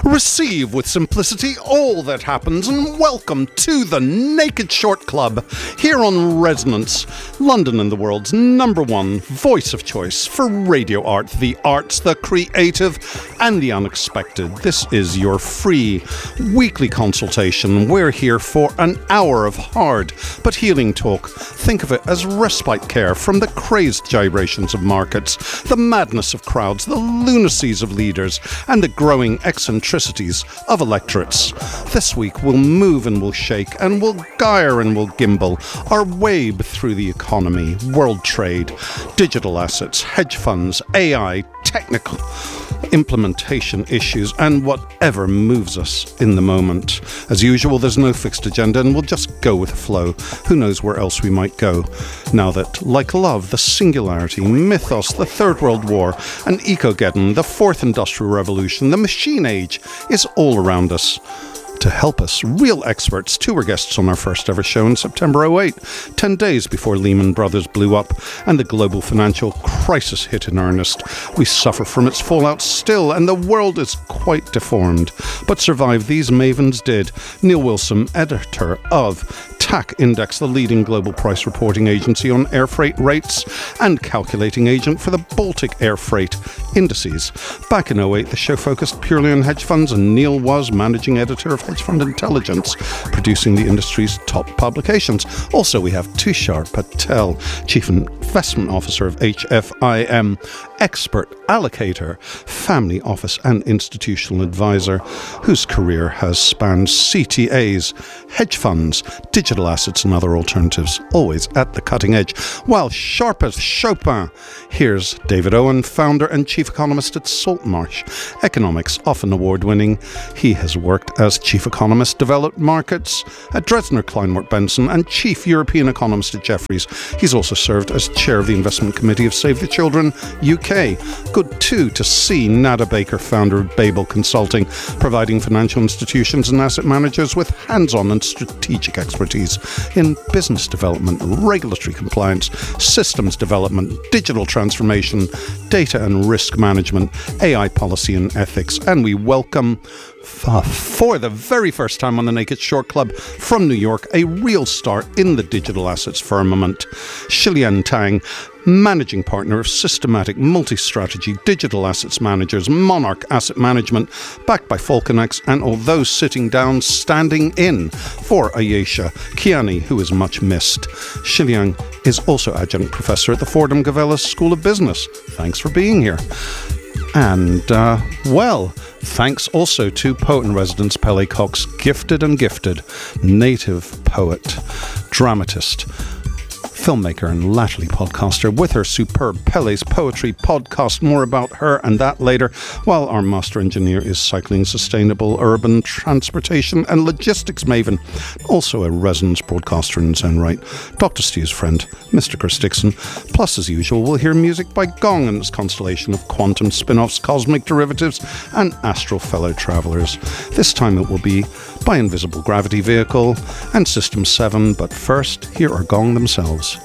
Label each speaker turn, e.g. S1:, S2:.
S1: Receive with simplicity all that happens and welcome to the Naked Short Club here on Resonance, London and the world's #1 voice of choice for radio art, the arts, the creative and the unexpected. This is your free weekly consultation. We're here for an hour of hard but healing talk. Think of it as respite care from the crazed gyrations of markets, the madness of crowds, the lunacies of leaders and the growing eccentricities of electorates. This week we'll move and we'll shake and we'll gyre and we'll gimbal our way through the economy, world trade, digital assets, hedge funds, AI, technical implementation issues and whatever moves us in the moment. As usual, there's no fixed agenda and we'll just go with the flow. Who knows where else we might go now that, like love, the singularity, mythos, the Third World War and Ecogeddon, the Fourth Industrial Revolution, the machine age is all around us. To help us, real experts, two were guests on our first ever show in September 2008, 10 days before Lehman Brothers blew up and the global financial crisis hit in earnest. We suffer from its fallout still, and the world is quite deformed. But survive these mavens did. Neil Wilson, editor of TAC Index, the leading global price reporting agency on air freight rates, and calculating agent for the Baltic air freight indices. Back in 2008, the show focused purely on hedge funds, and Neil was managing editor of Hedge Fund Intelligence, producing the industry's top publications. Also, we have Tushar Patel, Chief Investment Officer of HFIM, expert allocator, family office and institutional advisor, whose career has spanned CTAs, hedge funds, digital assets and other alternatives, always at the cutting edge. While sharp as Chopin, here's David Owen, founder and chief economist at Saltmarsh Economics, often award-winning. He has worked as chief economist, developed markets at Dresdner Kleinwort Benson and chief European economist at Jefferies. He's also served as chair of the investment committee of Save the Children UK. Good too to see Nada Baker, founder of Babel Consulting, providing financial institutions and asset managers with hands-on and strategic expertise in business development, regulatory compliance, systems development, digital transformation, data and risk management, AI policy and ethics. And we welcome, for the very first time on the Naked Short Club from New York, a real star in the digital assets firmament, Shilian Tang, managing partner of Systematic Multi-Strategy Digital Assets Managers, Monarch Asset Management, backed by Falconex, and although sitting down, standing in for Ayesha Kiani, who is much missed. Shilian is also adjunct professor at the Fordham Gavelis School of Business. Thanks for being here. And, thanks also to poet-in-residence Pele Cox, gifted and gifted, native poet, dramatist, filmmaker and latterly podcaster with her superb Pele's Poetry podcast. More about her and that later, while our master engineer is cycling sustainable urban transportation and logistics maven, also a resonance broadcaster in his own right, Dr. Stu's friend, Mr. Chris Dixon. Plus, as usual, we'll hear music by Gong and its constellation of quantum spin-offs, cosmic derivatives and astral fellow travelers. This time it will be by Invisible Gravity Vehicle and System 7, but first, here are Gong themselves.